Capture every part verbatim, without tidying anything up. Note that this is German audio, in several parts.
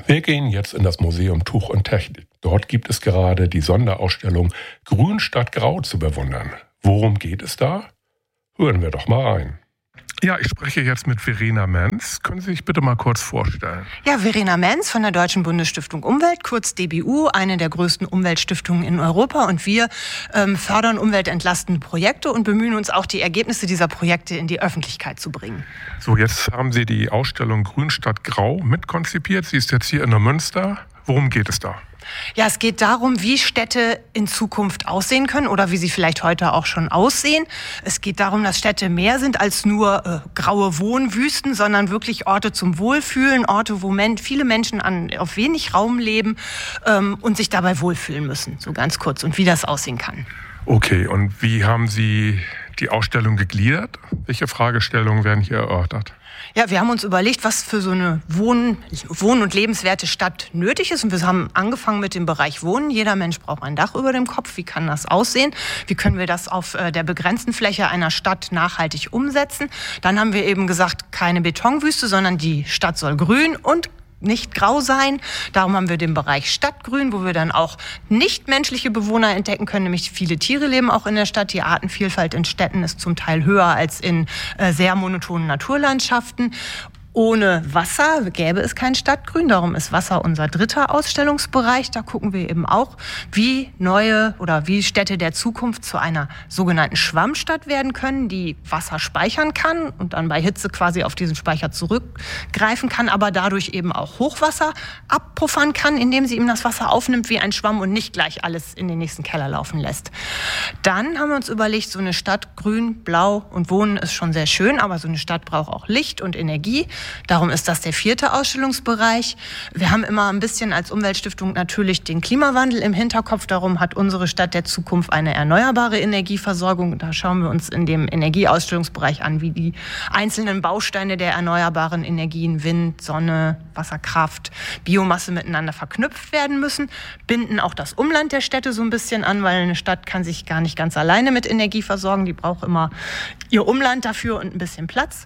Wir gehen jetzt in das Museum Tuch und Technik. Dort gibt es gerade die Sonderausstellung Grün statt Grau zu bewundern. Worum geht es da? Hören wir doch mal rein. Ja, ich spreche jetzt mit Verena Menz. Können Sie sich bitte mal kurz vorstellen? Ja, Verena Menz von der Deutschen Bundesstiftung Umwelt, kurz D B U, eine der größten Umweltstiftungen in Europa. Und wir ähm, fördern umweltentlastende Projekte und bemühen uns auch, die Ergebnisse dieser Projekte in die Öffentlichkeit zu bringen. So, jetzt haben Sie die Ausstellung Grün statt Grau mitkonzipiert. Sie ist jetzt hier in der Münster. Worum geht es da? Ja, es geht darum, wie Städte in Zukunft aussehen können oder wie sie vielleicht heute auch schon aussehen. Es geht darum, dass Städte mehr sind als nur äh, graue Wohnwüsten, sondern wirklich Orte zum Wohlfühlen, Orte, wo men- viele Menschen an, auf wenig Raum leben ähm, und sich dabei wohlfühlen müssen, so ganz kurz, und wie das aussehen kann. Okay, und wie haben Sie die Ausstellung gegliedert? Welche Fragestellungen werden hier erörtert? Ja, wir haben uns überlegt, was für so eine Wohn-, Wohn- und lebenswerte Stadt nötig ist. Und wir haben angefangen mit dem Bereich Wohnen. Jeder Mensch braucht ein Dach über dem Kopf. Wie kann das aussehen? Wie können wir das auf der begrenzten Fläche einer Stadt nachhaltig umsetzen? Dann haben wir eben gesagt, keine Betonwüste, sondern die Stadt soll grün und nicht grau sein. Darum haben wir den Bereich Stadtgrün, wo wir dann auch nichtmenschliche Bewohner entdecken können. Nämlich viele Tiere leben auch in der Stadt. Die Artenvielfalt in Städten ist zum Teil höher als in äh, sehr monotonen Naturlandschaften. Ohne Wasser gäbe es kein Stadtgrün, darum ist Wasser unser dritter Ausstellungsbereich. Da gucken wir eben auch, wie neue oder wie Städte der Zukunft zu einer sogenannten Schwammstadt werden können, die Wasser speichern kann und dann bei Hitze quasi auf diesen Speicher zurückgreifen kann, aber dadurch eben auch Hochwasser abpuffern kann, indem sie eben das Wasser aufnimmt wie ein Schwamm und nicht gleich alles in den nächsten Keller laufen lässt. Dann haben wir uns überlegt, so eine Stadt grün, blau und Wohnen ist schon sehr schön, aber so eine Stadt braucht auch Licht und Energie. Darum ist das der vierte Ausstellungsbereich. Wir haben immer ein bisschen als Umweltstiftung natürlich den Klimawandel im Hinterkopf. Darum hat unsere Stadt der Zukunft eine erneuerbare Energieversorgung. Da schauen wir uns in dem Energieausstellungsbereich an, wie die einzelnen Bausteine der erneuerbaren Energien, Wind, Sonne, Wasserkraft, Biomasse miteinander verknüpft werden müssen. Binden auch das Umland der Städte so ein bisschen an, weil eine Stadt kann sich gar nicht ganz alleine mit Energie versorgen. Die braucht immer ihr Umland dafür und ein bisschen Platz.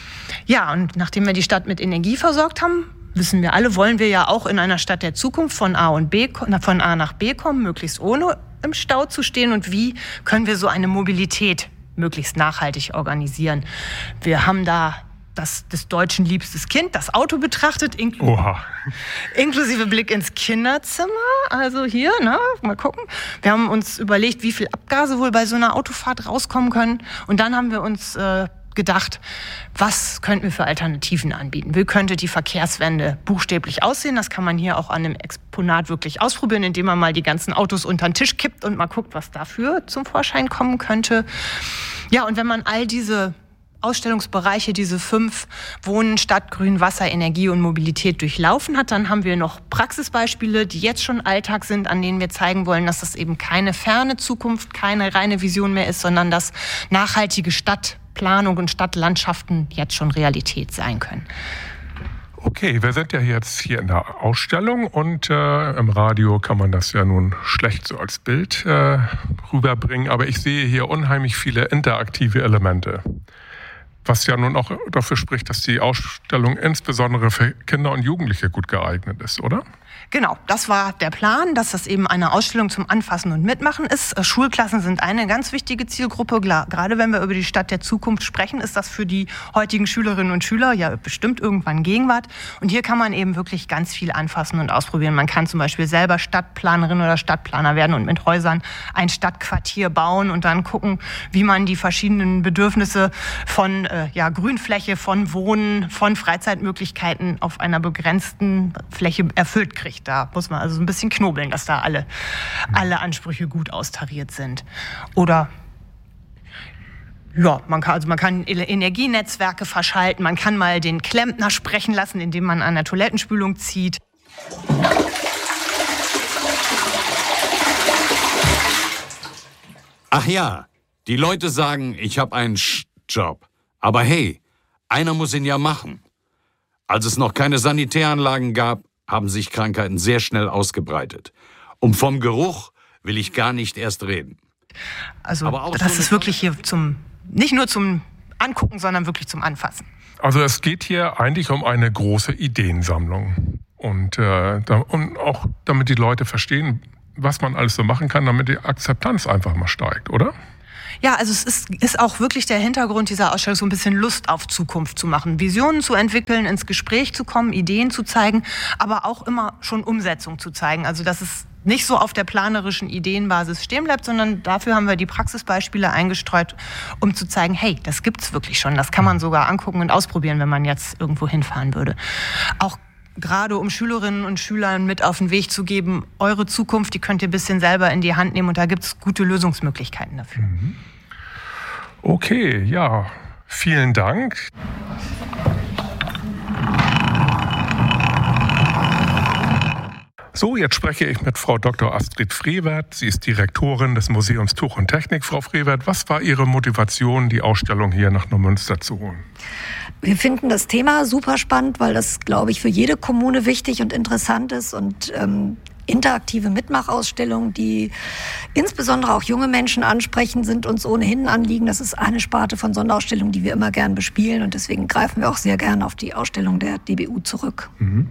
Ja, und nachdem wir die Stadt mit Energie versorgt haben, wissen wir alle, wollen wir ja auch in einer Stadt der Zukunft von A und B, von A nach B kommen, möglichst ohne im Stau zu stehen. Und wie können wir so eine Mobilität möglichst nachhaltig organisieren? Wir haben da das des Deutschen liebstes Kind, das Auto betrachtet, inkl- Oha. inklusive Blick ins Kinderzimmer. Also hier, ne, mal gucken. Wir haben uns überlegt, wie viel Abgase wohl bei so einer Autofahrt rauskommen können. Und dann haben wir uns äh, gedacht, was könnten wir für Alternativen anbieten? Wie könnte die Verkehrswende buchstäblich aussehen? Das kann man hier auch an dem Exponat wirklich ausprobieren, indem man mal die ganzen Autos unter den Tisch kippt und mal guckt, was dafür zum Vorschein kommen könnte. Ja, und wenn man all diese Ausstellungsbereiche, diese fünf Wohnen, Stadtgrün, Wasser, Energie und Mobilität durchlaufen hat, dann haben wir noch Praxisbeispiele, die jetzt schon Alltag sind, an denen wir zeigen wollen, dass das eben keine ferne Zukunft, keine reine Vision mehr ist, sondern dass nachhaltige Stadtplanung und Stadtlandschaften jetzt schon Realität sein können. Okay, wir sind ja jetzt hier in der Ausstellung und äh, im Radio kann man das ja nun schlecht so als Bild äh, rüberbringen, aber ich sehe hier unheimlich viele interaktive Elemente. Was ja nun auch dafür spricht, dass die Ausstellung insbesondere für Kinder und Jugendliche gut geeignet ist, oder? Genau, das war der Plan, dass das eben eine Ausstellung zum Anfassen und Mitmachen ist. Schulklassen sind eine ganz wichtige Zielgruppe. Gerade wenn wir über die Stadt der Zukunft sprechen, ist das für die heutigen Schülerinnen und Schüler ja bestimmt irgendwann Gegenwart. Und hier kann man eben wirklich ganz viel anfassen und ausprobieren. Man kann zum Beispiel selber Stadtplanerin oder Stadtplaner werden und mit Häusern ein Stadtquartier bauen und dann gucken, wie man die verschiedenen Bedürfnisse von äh, ja, Grünfläche, von Wohnen, von Freizeitmöglichkeiten auf einer begrenzten Fläche erfüllt kriegt. Da muss man also ein bisschen knobeln, dass da alle, alle Ansprüche gut austariert sind. Oder ja, man kann, also man kann Energienetzwerke verschalten, man kann mal den Klempner sprechen lassen, indem man an der Toilettenspülung zieht. Ach ja, die Leute sagen, ich habe einen Sch-Job. Aber hey, einer muss ihn ja machen. Als es noch keine Sanitäranlagen gab, haben sich Krankheiten sehr schnell ausgebreitet. Und vom Geruch will ich gar nicht erst reden. Also das so ist wirklich hier zum, nicht nur zum Angucken, sondern wirklich zum Anfassen. Also es geht hier eigentlich um eine große Ideensammlung. Und, äh, da, und auch damit die Leute verstehen, was man alles so machen kann, damit die Akzeptanz einfach mal steigt, oder? Ja, also es ist, ist auch wirklich der Hintergrund dieser Ausstellung, so ein bisschen Lust auf Zukunft zu machen, Visionen zu entwickeln, ins Gespräch zu kommen, Ideen zu zeigen, aber auch immer schon Umsetzung zu zeigen. Also dass es nicht so auf der planerischen Ideenbasis stehen bleibt, sondern dafür haben wir die Praxisbeispiele eingestreut, um zu zeigen, hey, das gibt's wirklich schon, das kann man sogar angucken und ausprobieren, wenn man jetzt irgendwo hinfahren würde. Auch gerade um Schülerinnen und Schülern mit auf den Weg zu geben, eure Zukunft, die könnt ihr ein bisschen selber in die Hand nehmen und da gibt es gute Lösungsmöglichkeiten dafür. Okay, ja, vielen Dank. So, jetzt spreche ich mit Frau Doktor Astrid Frevert. Sie ist Direktorin des Museums Tuch und Technik. Frau Frevert, was war Ihre Motivation, die Ausstellung hier nach Neumünster zu holen? Wir finden das Thema super spannend, weil das, glaube ich, für jede Kommune wichtig und interessant ist. Und ähm, interaktive Mitmachausstellungen, die insbesondere auch junge Menschen ansprechen, sind uns ohnehin ein Anliegen. Das ist eine Sparte von Sonderausstellungen, die wir immer gern bespielen. Und deswegen greifen wir auch sehr gern auf die Ausstellung der D B U zurück. Mhm.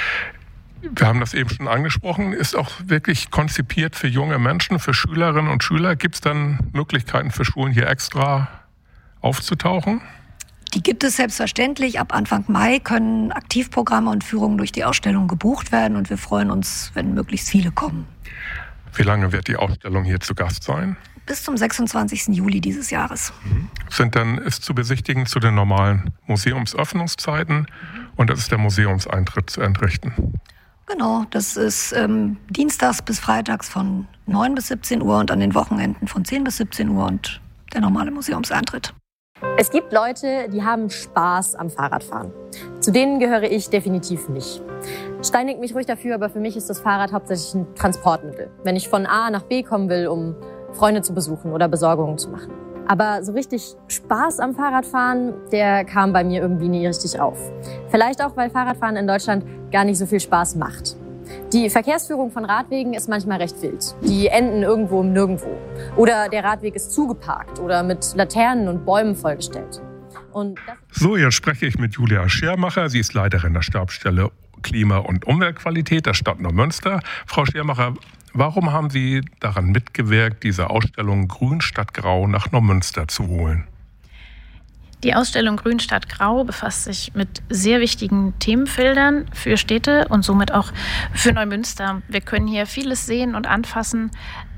Wir haben das eben schon angesprochen, ist auch wirklich konzipiert für junge Menschen, für Schülerinnen und Schüler. Gibt es dann Möglichkeiten für Schulen, hier extra aufzutauchen? Die gibt es selbstverständlich. Ab Anfang Mai können Aktivprogramme und Führungen durch die Ausstellung gebucht werden und wir freuen uns, wenn möglichst viele kommen. Wie lange wird die Ausstellung hier zu Gast sein? Bis zum sechsundzwanzigsten Juli dieses Jahres. Mhm. Sind dann, ist zu besichtigen zu den normalen Museumsöffnungszeiten mhm. und es ist der Museumseintritt zu entrichten. Genau, das ist ähm, dienstags bis freitags von neun bis siebzehn Uhr und an den Wochenenden von zehn bis siebzehn Uhr und der normale Museumseintritt. Es gibt Leute, die haben Spaß am Fahrradfahren. Zu denen gehöre ich definitiv nicht. Steinigt mich ruhig dafür, aber für mich ist das Fahrrad hauptsächlich ein Transportmittel. Wenn ich von A nach B kommen will, um Freunde zu besuchen oder Besorgungen zu machen. Aber so richtig Spaß am Fahrradfahren, der kam bei mir irgendwie nie richtig auf. Vielleicht auch, weil Fahrradfahren in Deutschland gar nicht so viel Spaß macht. Die Verkehrsführung von Radwegen ist manchmal recht wild. Die enden irgendwo im Nirgendwo. Oder der Radweg ist zugeparkt oder mit Laternen und Bäumen vollgestellt. Und so, jetzt spreche ich mit Julia Schermacher. Sie ist Leiterin der Stabsstelle Klima- und Umweltqualität der Stadt Neumünster. Frau Schermacher, warum haben Sie daran mitgewirkt, diese Ausstellung Grün statt Grau nach Neumünster zu holen? Die Ausstellung Grün statt Grau befasst sich mit sehr wichtigen Themenfeldern für Städte und somit auch für Neumünster. Wir können hier vieles sehen und anfassen,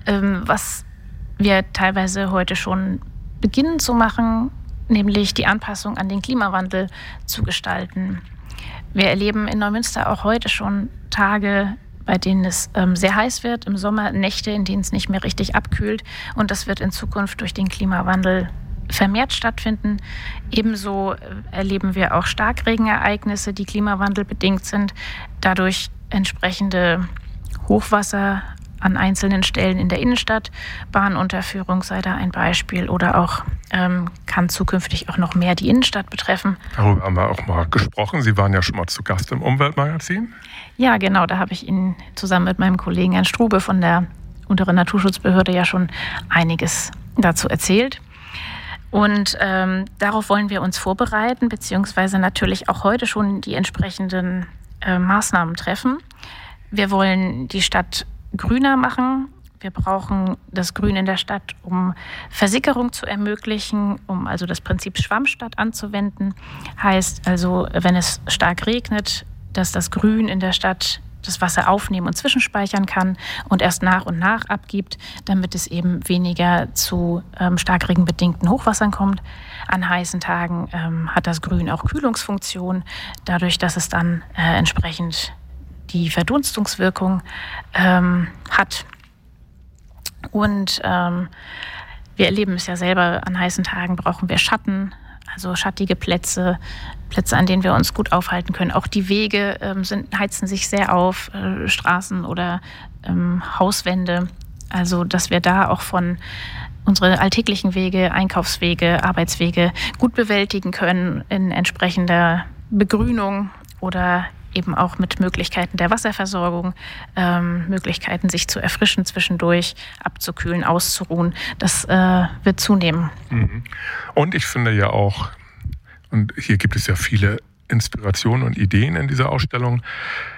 was wir teilweise heute schon beginnen zu machen, nämlich die Anpassung an den Klimawandel zu gestalten. Wir erleben in Neumünster auch heute schon Tage, bei denen es ähm, sehr heiß wird, im Sommer Nächte, in denen es nicht mehr richtig abkühlt. Und das wird in Zukunft durch den Klimawandel vermehrt stattfinden. Ebenso erleben wir auch Starkregenereignisse, die klimawandelbedingt sind. Dadurch entsprechende Hochwasser an einzelnen Stellen in der Innenstadt. Bahnunterführung sei da ein Beispiel. Oder auch ähm, kann zukünftig auch noch mehr die Innenstadt betreffen. Darüber haben wir auch mal gesprochen. Sie waren ja schon mal zu Gast im Umweltmagazin. Ja, genau. Da habe ich Ihnen zusammen mit meinem Kollegen Herrn Strube von der Unteren Naturschutzbehörde ja schon einiges dazu erzählt. Und ähm, darauf wollen wir uns vorbereiten, beziehungsweise natürlich auch heute schon die entsprechenden äh, Maßnahmen treffen. Wir wollen die Stadt grüner machen. Wir brauchen das Grün in der Stadt, um Versickerung zu ermöglichen, um also das Prinzip Schwammstadt anzuwenden. Heißt also, wenn es stark regnet, dass das Grün in der Stadt das Wasser aufnehmen und zwischenspeichern kann und erst nach und nach abgibt, damit es eben weniger zu ähm, starkregenbedingten Hochwassern kommt. An heißen Tagen ähm, hat das Grün auch Kühlungsfunktion, dadurch, dass es dann äh, entsprechend die Verdunstungswirkung ähm, hat. Und ähm, wir erleben es ja selber, an heißen Tagen brauchen wir Schatten, also schattige Plätze, Plätze, an denen wir uns gut aufhalten können. Auch die Wege ähm, sind, heizen sich sehr auf, äh, Straßen oder ähm, Hauswände. Also dass wir da auch von unsere alltäglichen Wege, Einkaufswege, Arbeitswege gut bewältigen können in entsprechender Begrünung oder eben auch mit Möglichkeiten der Wasserversorgung, ähm, Möglichkeiten, sich zu erfrischen zwischendurch, abzukühlen, auszuruhen. Das äh, wird zunehmen. Und ich finde ja auch, und hier gibt es ja viele Inspirationen und Ideen in dieser Ausstellung,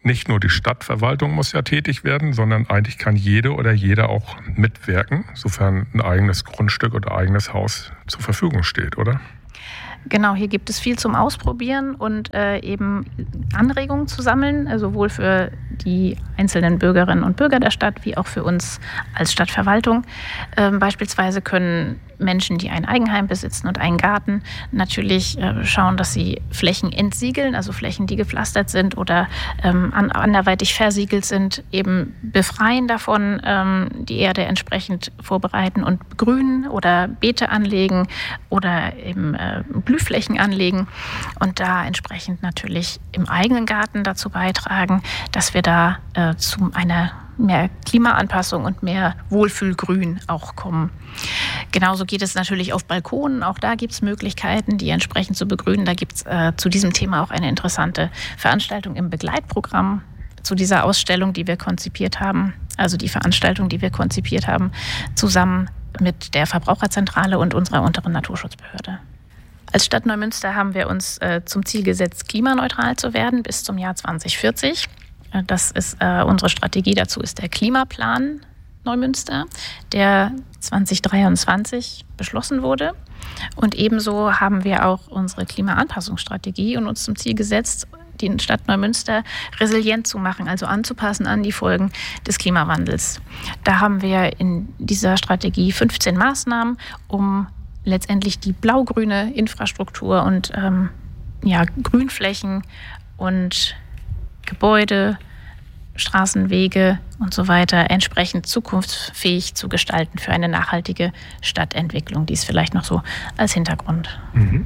nicht nur die Stadtverwaltung muss ja tätig werden, sondern eigentlich kann jede oder jeder auch mitwirken, sofern ein eigenes Grundstück oder eigenes Haus zur Verfügung steht, oder? Genau, hier gibt es viel zum Ausprobieren und äh, eben Anregungen zu sammeln, also sowohl für die einzelnen Bürgerinnen und Bürger der Stadt wie auch für uns als Stadtverwaltung. Ähm, beispielsweise können Menschen, die ein Eigenheim besitzen und einen Garten, natürlich äh, schauen, dass sie Flächen entsiegeln, also Flächen, die gepflastert sind oder ähm, an, anderweitig versiegelt sind, eben befreien davon, ähm, die Erde entsprechend vorbereiten und begrünen oder Beete anlegen oder eben äh, Blühflächen anlegen und da entsprechend natürlich im eigenen Garten dazu beitragen, dass wir da äh, zu einer mehr Klimaanpassung und mehr Wohlfühlgrün auch kommen. Genauso geht es natürlich auf Balkonen. Auch da gibt es Möglichkeiten, die entsprechend zu begrünen. Da gibt es äh, zu diesem Thema auch eine interessante Veranstaltung im Begleitprogramm zu dieser Ausstellung, die wir konzipiert haben. Also die Veranstaltung, die wir konzipiert haben, zusammen mit der Verbraucherzentrale und unserer unteren Naturschutzbehörde. Als Stadt Neumünster haben wir uns äh, zum Ziel gesetzt, klimaneutral zu werden bis zum Jahr zwanzig vierzig. Das ist äh, unsere Strategie. Dazu ist der Klimaplan Neumünster, der zwanzig dreiundzwanzig beschlossen wurde. Und ebenso haben wir auch unsere Klimaanpassungsstrategie und uns zum Ziel gesetzt, die Stadt Neumünster resilient zu machen, also anzupassen an die Folgen des Klimawandels. Da haben wir in dieser Strategie fünfzehn Maßnahmen, um letztendlich die blau-grüne Infrastruktur und ähm, ja, Grünflächen und Gebäude, Straßenwege und so weiter entsprechend zukunftsfähig zu gestalten für eine nachhaltige Stadtentwicklung. Dies vielleicht noch so als Hintergrund. Mhm.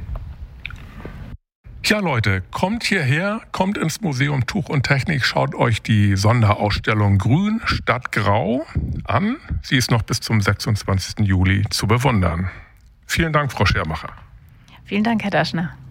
Ja, Leute, kommt hierher, kommt ins Museum Tuch und Technik, schaut euch die Sonderausstellung Grün statt Grau an. Sie ist noch bis zum sechsundzwanzigsten Juli zu bewundern. Vielen Dank, Frau Schermacher. Vielen Dank, Herr Daschner.